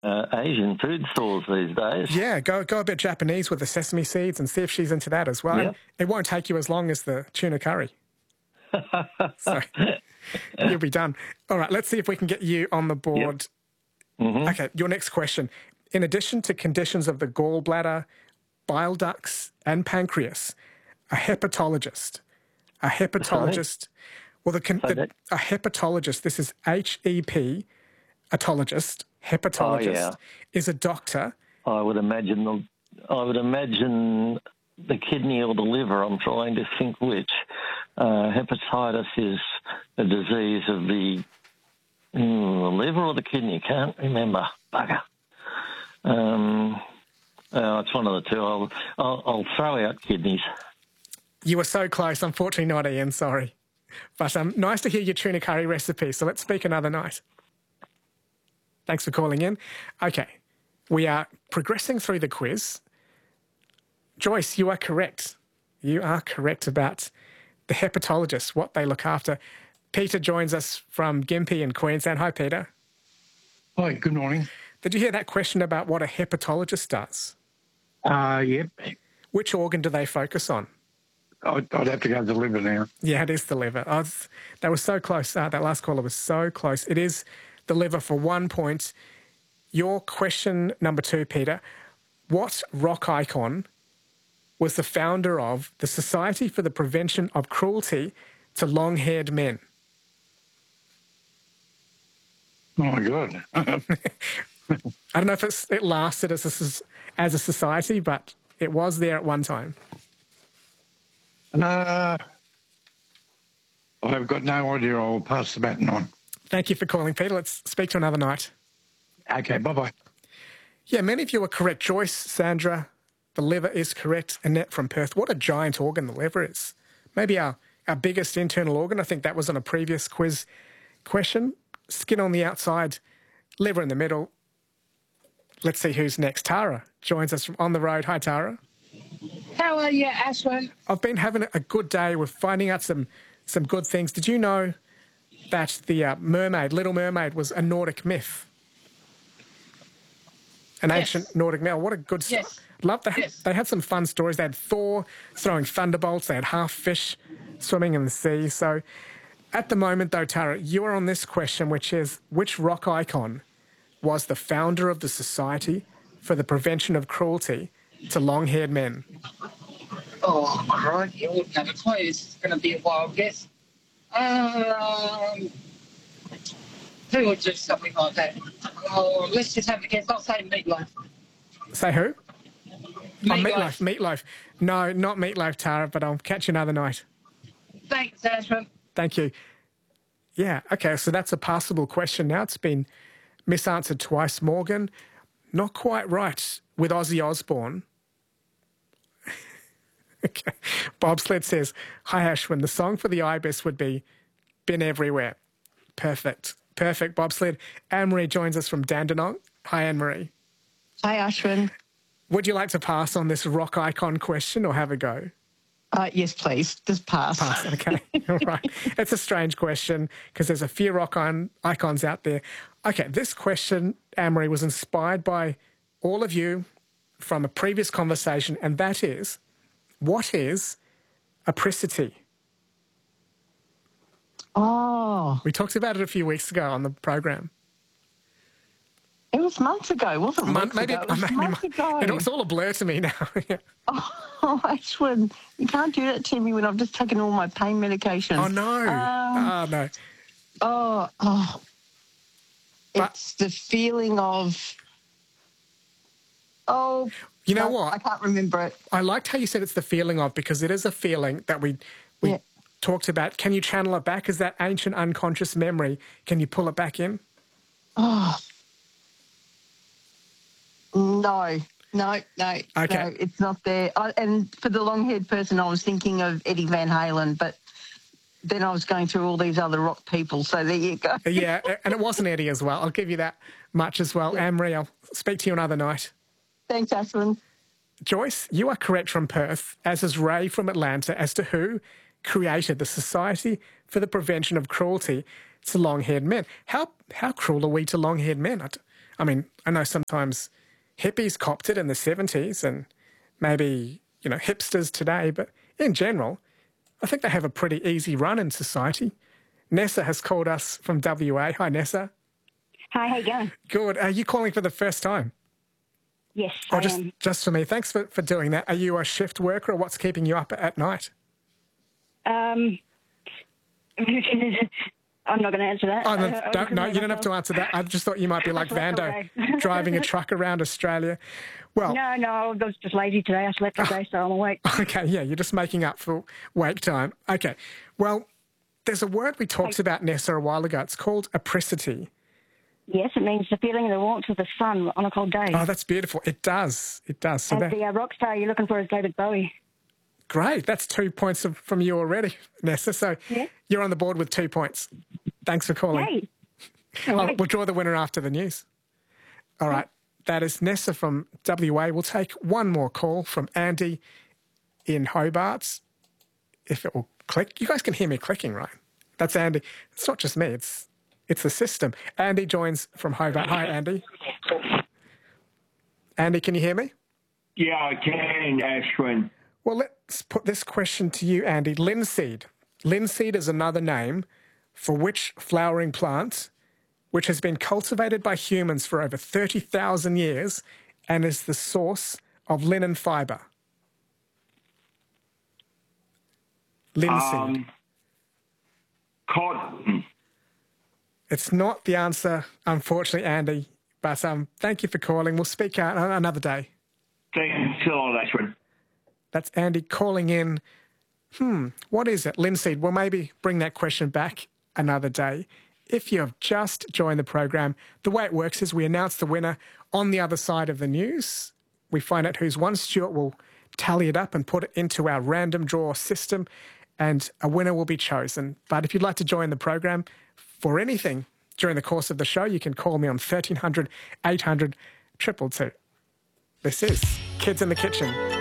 Asian food stores these days. Yeah, go a bit Japanese with the sesame seeds and see if she's into that as well. Yep. It won't take you as long as the tuna curry. So you'll be done. All right, let's see if we can get you on the board. Yep. Mm-hmm. Okay, your next question. In addition to conditions of the gallbladder, bile ducts and pancreas, a hepatologist, a hepatologist, this is HEP, atologist, hepatologist, is a doctor. I would imagine the kidney or the liver. I'm trying to think which. Hepatitis is a disease of the liver or the kidney. Can't remember. Bugger. It's one of the two. I'll throw out kidneys. You were so close. Unfortunately not, Ian. Sorry. But nice to hear your tuna curry recipe. So let's speak another night. Thanks for calling in. Okay. We are progressing through the quiz. Joyce, you are correct. You are correct about the hepatologist, what they look after. Peter joins us from Gympie in Queensland. Hi, Peter. Hi, good morning. Did you hear that question about what a hepatologist does? Yep. Which organ do they focus on? I'd have to go to the liver now. Yeah, it is the liver. That was so close. That last caller was so close. It is the liver for 1 point. Your question number 2, Peter. What rock icon was the founder of the Society for the Prevention of Cruelty to Long-Haired Men? Oh, my God. I don't know if it lasted as a society, but it was there at one time. I've got no idea. I'll pass the baton on. Thank you for calling, Peter. Let's speak to another night. Okay, bye-bye. Yeah, many of you are correct. Joyce, Sandra, the liver is correct. Annette from Perth. What a giant organ the liver is. Maybe our biggest internal organ. I think that was on a previous quiz question. Skin on the outside, liver in the middle. Let's see who's next. Tara joins us from On the Road. Hi, Tara. How are you, Ashwin? I've been having a good day with finding out some good things. Did you know that the Little Mermaid, was a Nordic myth? An ancient Nordic myth. What a good story. Yes. Love that. Yes. They had some fun stories. They had Thor throwing thunderbolts. They had half fish swimming in the sea. So at the moment, though, Tara, you are on this question, which is, which rock icon was the founder of the Society for the Prevention of Cruelty to Long-Haired Men? Oh, crikey, you wouldn't have a clue. It's going to be a wild guess. Who would do something like that? Oh, let's just have a guess. I'll say Meatloaf. Say who? Meatloaf. Meatloaf. No, not Meatloaf, Tara, but I'll catch you another night. Thanks, Ashwin. Thank you. Yeah, okay, so that's a passable question now. It's been misanswered twice. Morgan, not quite right with Ozzy Osbourne. Okay. Bob Sled says, hi, Ashwin, the song for the Ibis would be Been Everywhere. Perfect. Perfect, Bob Sled. Anne-Marie joins us from Dandenong. Hi, Anne-Marie. Hi, Ashwin. Would you like to pass on this rock icon question or have a go? Yes, please. Just pass. Pass, okay. All right. It's a strange question because there's a few rock icons out there. Okay, this question, Anne-Marie, was inspired by all of you from a previous conversation, and that is, what is apricity? Oh. We talked about it a few weeks ago on the program. It was months ago, wasn't it? Months ago. It was months ago. It's all a blur to me now. Yeah. Oh, Ashwin, you can't do that to me when I've just taken all my pain medication. Oh, no. No. Oh. It's the feeling of... Oh, you know what? I can't remember it. I liked how you said it's the feeling of, because it is a feeling that we talked about. Can you channel it back? Is that ancient unconscious memory? Can you pull it back in? Oh. No. Okay. No, it's not there. And for the long-haired person, I was thinking of Eddie Van Halen, but then I was going through all these other rock people, so there you go. Yeah, and it wasn't Eddie as well. I'll give you that much as well. Yeah. Anne-Marie, I'll speak to you another night. Thanks, Ashwin. Joyce, you are correct from Perth, as is Ray from Atlanta, as to who created the Society for the Prevention of Cruelty to Long-Haired Men. How cruel are we to long-haired men? I mean, I know sometimes hippies copped it in the 70s and maybe, hipsters today, but in general, I think they have a pretty easy run in society. Nessa has called us from WA. Hi, Nessa. Hi, how you going? Good. Are you calling for the first time? Yes, Or I am. just for me. Thanks for doing that. Are you a shift worker or what's keeping you up at night? I'm not going to answer that. Oh, no, you don't have to answer that. I just thought you might be like Vando, driving a truck around Australia. Well, No, I was just lazy today. I slept all day, so I'm awake. okay, yeah, you're just making up for wake time. Okay, well, there's a word we talked about, Nessa, a while ago. It's called apricity. Yes, it means the feeling of the warmth of the sun on a cold day. Oh, that's beautiful. It does. So and the rock star you're looking for is David Bowie. Great. That's 2 points from you already, Nessa. So you're on the board with 2 points. Thanks for calling. Hey. We'll draw the winner after the news. All right. That is Nessa from WA. We'll take one more call from Andy in Hobart. If it will click. You guys can hear me clicking, right? That's Andy. It's not just me. It's the system. Andy joins from Hobart. Hi, Andy. Andy, can you hear me? Yeah, I can, Ashwin. Well, let's put this question to you, Andy. Linseed. Linseed is another name for which flowering plant which has been cultivated by humans for over 30,000 years and is the source of linen fibre? Linseed. Cotton. It's not the answer, unfortunately, Andy, but thank you for calling. We'll speak out another day. Thanks a lot, Ashwin. That's Andy calling in. What is it? Linseed. We'll maybe bring that question back another day. If you have just joined the program, the way it works is we announce the winner on the other side of the news. We find out who's won. Stuart will tally it up and put it into our random draw system, and a winner will be chosen. But if you'd like to join the program for anything during the course of the show, you can call me on 1300 800 222. This is Kids in the Kitchen.